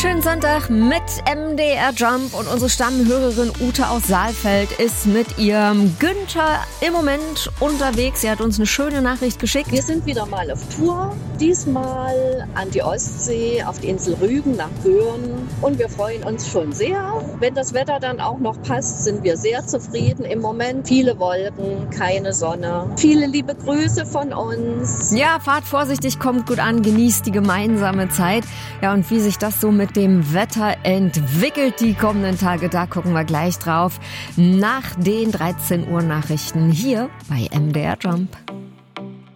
Schönen Sonntag mit MDR Jump und unsere Stammhörerin Ute aus Saalfeld ist mit ihrem Günther im Moment unterwegs. Sie hat uns eine schöne Nachricht geschickt. Wir sind wieder mal auf Tour, diesmal an die Ostsee, auf die Insel Rügen nach Göhren und wir freuen uns schon sehr. Wenn das Wetter dann auch noch passt, sind wir sehr zufrieden im Moment. Viele Wolken, keine Sonne. Viele liebe Grüße von uns. Ja, fahrt vorsichtig, kommt gut an, genießt die gemeinsame Zeit. Ja, und wie sich das so mit dem Wetter entwickelt die kommenden Tage, da gucken wir gleich drauf. Nach den 13 Uhr Nachrichten hier bei MDR Jump.